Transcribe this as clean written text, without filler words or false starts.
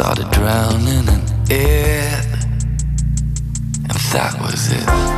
started drowning in it, and that was it.